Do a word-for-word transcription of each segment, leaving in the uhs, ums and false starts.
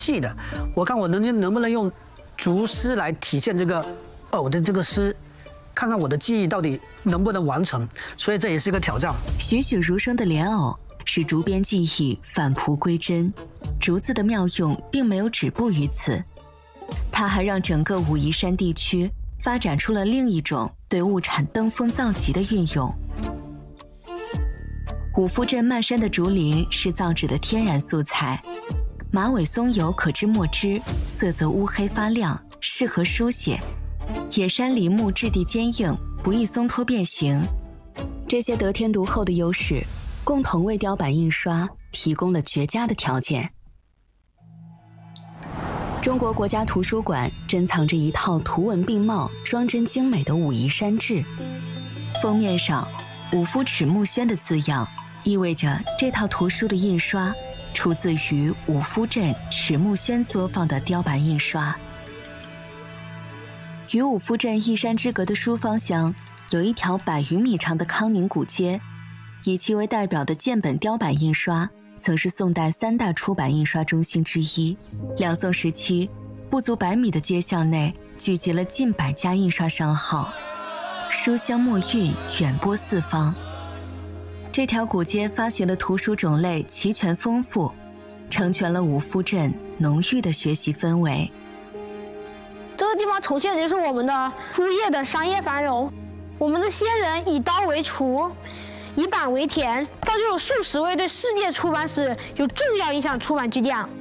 细的，我看我能能不能用竹丝来体现这个藕的这个丝，看看我的技艺到底能不能完成，所以这也是个挑战。 栩栩如生的莲藕使竹编技艺返璞归真，竹子的妙用并没有止步于此，它还让整个武夷山地区发展出了另一种对物产登峰造极的运用。五福镇漫山的竹林是造纸的天然素材，马尾松油可制墨汁，色泽乌黑发亮，适合书写。野山梨木质地坚硬，不易松脱变形。这些得天独厚的优势，共同为雕版印刷提供了绝佳的条件。中国国家图书馆珍藏着一套图文并茂、装帧精美的武夷山志，封面上五福齿木轩的字样，意味着这套图书的印刷出自于五福镇齿木轩作坊的雕版印刷。与五福镇一山之隔的书坊乡有一条百余米长的康宁古街，以其为代表的建本雕版印刷曾是宋代三大出版印刷中心之一。两宋时期，不足百米的街巷内聚集了近百家印刷商号，书香墨韵远播四方。这条古街发行的图书种类齐全丰富，成全了五福镇浓郁的学习氛围。 这个地方呈现的就是我们的书业的商业繁荣。我们的先人以刀为锄，以板为田，造就了数十位对世界出版史有重要影响的出版巨匠。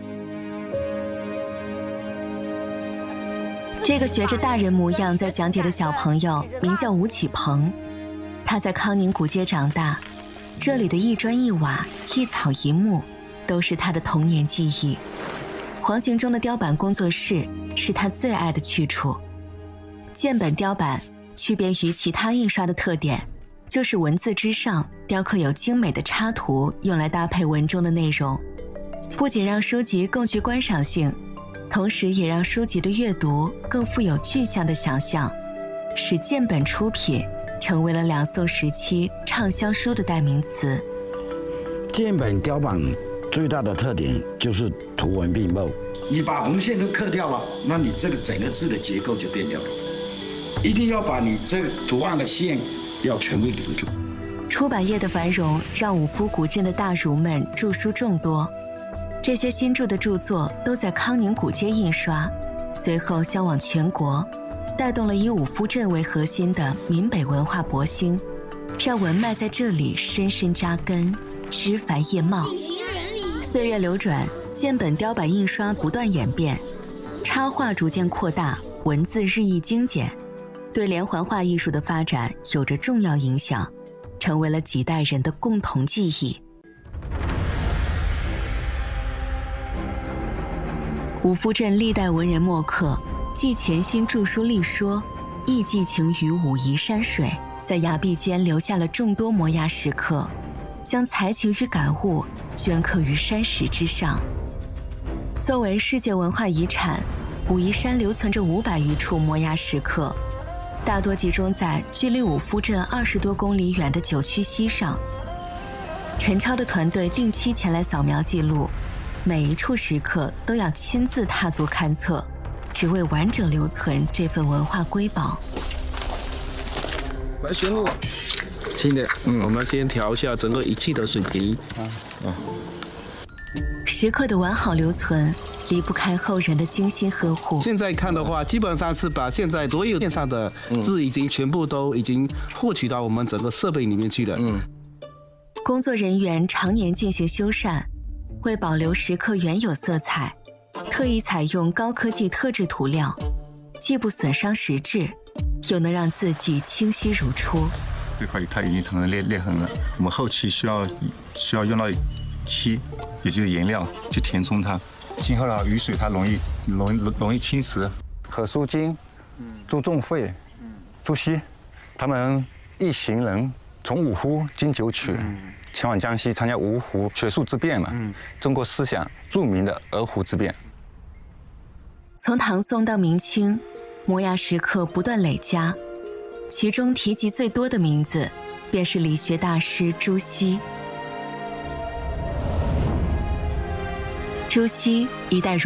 这个学着大人模样在讲解的小朋友名叫吴启鹏，他在康宁古街长大，这里的一砖一瓦、一草一木都是他的童年记忆。黄行中的雕版工作室是他最爱的去处。建本雕版区别于其他印刷的特点，就是文字之上雕刻有精美的插图，用来搭配文中的内容，不仅让书籍更具观赏性，同时也让书籍的阅读更富有具象的想象，使建本出品成为了两宋时期畅销书的代名词。 建本雕版最大的特点就是图文并茂，你把红线都刻掉了，那你这个整个字的结构就变掉了。一定要把你这个图案的线要全部留住。 出版业的繁荣让五福古镇的大儒们著书众多，这些新著的著作都在康宁古街印刷，随后销往全国，带动了以五福镇为核心的闽北文化勃兴，让文脉在这里深深扎根，枝繁叶茂。岁月流转，建本雕版印刷不断演变，插画逐渐扩大，文字日益精简，对连环画艺术的发展有着重要影响，成为了几代人的共同记忆。五福镇历代文人墨客既潜心著书立说，亦寄情于武夷山水，在崖壁间留下了众多摩崖石刻，将才情与感悟镌刻于山石之上。作为世界文化遗产，武夷山留存着五百余处摩崖石刻，大多集中在距离五福镇二十多公里远的九曲溪上。陈超的团队定期前来扫描记录，每一处石刻都要亲自踏足勘测，只为完整留存这份文化瑰宝。 来旋路，轻点，嗯，我们先调一下整个仪器的水平。啊啊。 石刻的完好留存，离不开后人的精心呵护。 现在看的话，基本上是把现在所有线上的字已经全部都已经获取到我们整个设备里面去了。嗯。 工作人员常年进行修缮，为保留石刻原有色彩，特意采用高科技特制涂料，既不损伤石质，又能让字迹清晰如初。 这块它已经成了裂裂痕了，我们后期需要需要用到漆，也就是颜料去填充它。今后的雨水它容易容易容易侵蚀。何书金、朱仲惠、朱熹，他们一行人从五湖经九曲，前往江西参加芜湖学术之变嘛，中国思想著名的鹅湖之变。 从唐宋到明清，摩崖石刻不断累加，其中提及最多的名字便是理学大师朱熹。 朱熹一代儒